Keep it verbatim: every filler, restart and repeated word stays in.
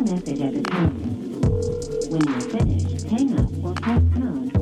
message at the tone. When you're finished, hang up or press pound